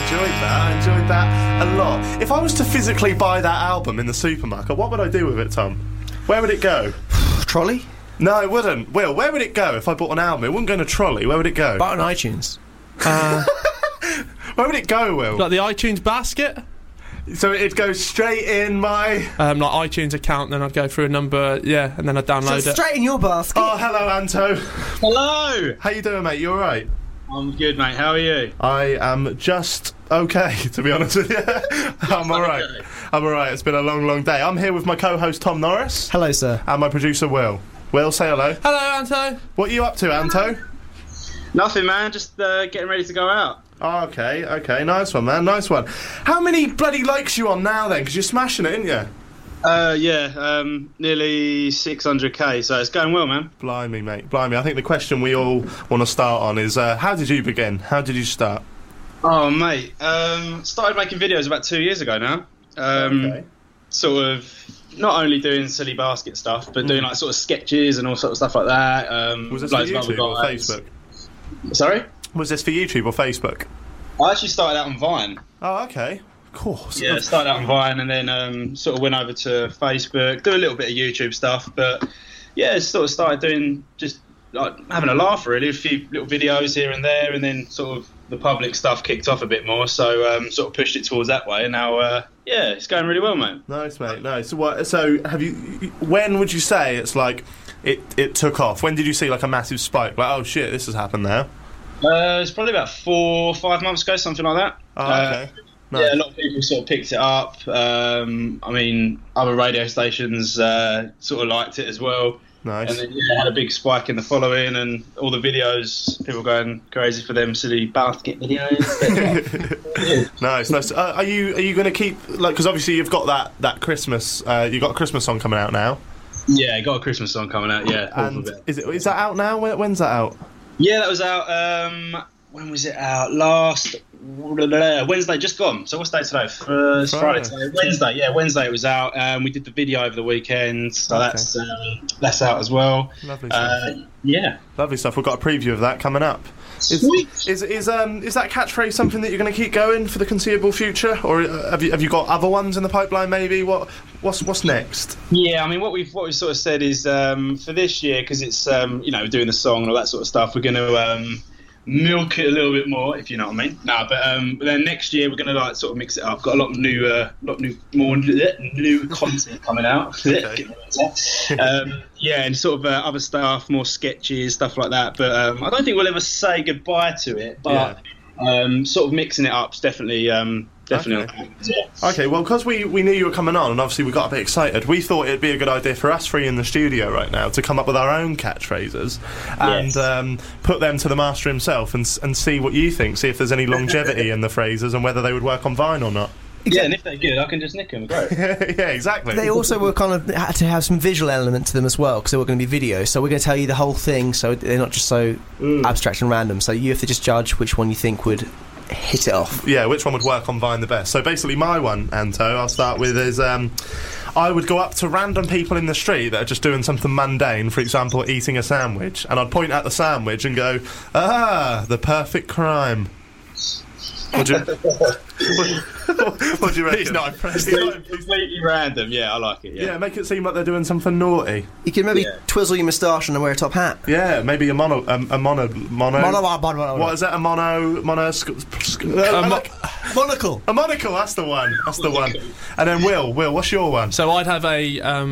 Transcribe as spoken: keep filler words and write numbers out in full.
enjoyed that. I enjoyed that a lot. If I was to physically buy that album in the supermarket, what would I do with it, Tom? Where would it go? Trolley? No, it wouldn't. Will, where would it go if I bought an album? It wouldn't go in a trolley. Where would it go? Buy it on iTunes. Uh, Where would it go, Will? like the iTunes basket? So it'd go straight in my... Um, like iTunes account, then I'd go through a number, yeah, and then I'd download So it. straight in your basket. Oh, hello, Anto. Hello! How you doing, mate? You alright? I'm good, mate. How are you? I am just okay, to be honest with you. I'm alright. I'm alright. It's been a long, long day. I'm here with my co-host, Tom Norris. Hello, sir. And my producer, Will. Will, say hello. Hello, Anto. What are you up to, Anto? Nothing, man. Just uh, getting ready to go out. Oh, okay, okay. Nice one, man. Nice one. How many bloody likes you on now, then? Because you're smashing it, aren't you? Uh, yeah, um, nearly six hundred k, so it's going well, man. Blimey, mate. Blimey. I think the question we all want to start on is, uh, how did you begin? How did you start? Oh, mate. Um, started making videos about two years ago now. Um, Okay. Sort of not only doing silly basket stuff, but doing like sort of sketches and all sorts of stuff like that. Um, Was this for loads of other YouTube or guys. Facebook? Sorry? Was this for YouTube or Facebook? I actually started out on Vine. Oh, okay. Of course. Yeah, started out on Vine and then um, sort of went over to Facebook, do a little bit of YouTube stuff, but yeah, sort of started doing just like having a laugh really, a few little videos here and there, and then sort of the public stuff kicked off a bit more, so um, sort of pushed it towards that way, and now uh, yeah, it's going really well, mate. Nice, mate. Nice. So, what, so have you? When would you say it's like it? It took off. When did you see like a massive spike? Like, oh shit, this has happened now. Uh, it's probably about four or five months ago, something like that. Oh, Uh, okay. Nice. Yeah, a lot of people sort of picked it up. Um, I mean, other radio stations uh, sort of liked it as well. Nice. And then yeah, had a big spike in the following, and all the videos, people going crazy for them silly basket videos. Nice, nice. Uh, are you are you going to keep like? Because obviously you've got that that Christmas. Uh, you got a Christmas song coming out now. Yeah, got a Christmas song coming out. Yeah, And is it is that out now? When, when's that out? yeah, that was out. Um, when was it out? Last Wednesday, just gone. So what's day today? Uh, it's Friday. Friday. today. Wednesday. Yeah, Wednesday it was out. Um, we did the video over the weekend, so Okay. that's um, that's out as well. Lovely stuff. Uh, yeah. Lovely stuff. We've got a preview of that coming up. Is, Sweet. is is um is that catchphrase something that you're going to keep going for the conceivable future, or uh, have you have you got other ones in the pipeline? Maybe what what's what's next? Yeah, I mean, what we've what we've sort of said is um, for this year, because it's um, you know, doing the song and all that sort of stuff, we're going to um, milk it a little bit more, if you know what I mean. No, but, um, but then next year we're going to like sort of mix it up. Got a lot of new, uh, lot of new, more new content coming out. Okay. um, yeah, and sort of uh, other stuff, more sketches, stuff like that. But um, I don't think we'll ever say goodbye to it. But um, sort of mixing it up's definitely. Um, Definitely. Okay. Yeah. Okay, well, because we, we knew you were coming on, and obviously we got a bit excited, we thought it'd be a good idea for us three in the studio right now to come up with our own catchphrases and Yes. um, put them to the master himself and s- and see what you think, see if there's any longevity in the phrases and whether they would work on Vine or not. Yeah, and if they're good, I can just nick them. Great. Yeah, exactly. They also were kind of had to have some visual element to them as well, because they were going to be videos. So we're going to tell you the whole thing, so they're not just so abstract and random. So you have to just judge which one you think would hit it off. Yeah, which one would work on Vine the best? So basically my one, Anto, I'll start with is um, I would go up to random people in the street that are just doing something mundane, for example, eating a sandwich, and I'd point at the sandwich and go, ah, the perfect crime. Would you, what do you reckon? He's not impressed. He's not- Completely random. Yeah, I like it. yeah. Yeah. make it seem like they're doing something naughty. You can maybe Yeah. twizzle your moustache and wear a top hat. Yeah, maybe a mono, um, a mono, mono. Mono- mono- mono- What is that? A mono, mono. Sc- sc- A mo- Monocle. a monocle. That's the one. That's the one. And then Will, Will, what's your one? So I'd have a um,